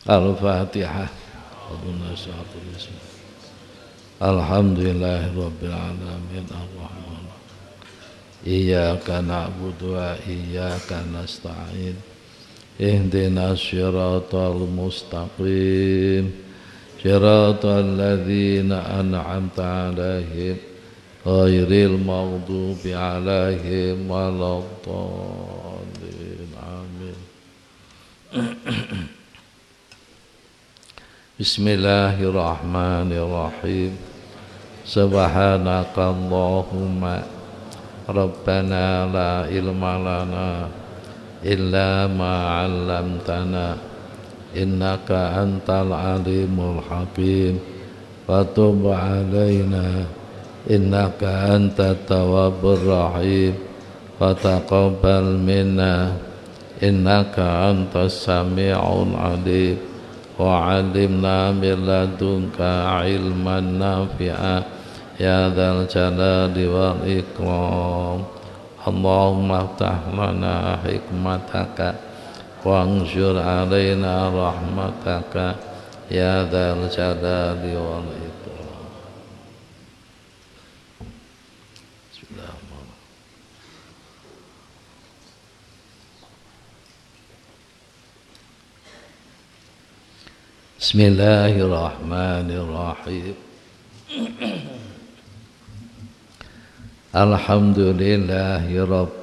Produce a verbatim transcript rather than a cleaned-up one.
Al-Fatihah. Alhamdulillahi Rabbil Alamin Ar-Rahman Iyyaka na'budu wa iyyaka nasta'in Ihdinas siratal mustaqim Siratal ladzina an'amta 'alaihim ghairil maghdubi 'alaihim waladdallin. Amin. Bismillahirrahmanirrahim. Subhanakallahumma Rabbana la ilma lana illa ma 'allamtana innaka antal alimul hakim wa tub 'alaina innaka antat tawwabur rahim wa taqabbal minna innaka antas sami'ul alim wa 'allimna min ladunka ilman nafi'a ya dzal jalali wal ikram. Allahumma aftah lana hikmataka wa anshur alaina rahmataka ya dzal jalali wal ikram. Bismillahirrahmanirrahim. Bismillahirrahmanirrahim. Alhamdulillahi Rabbil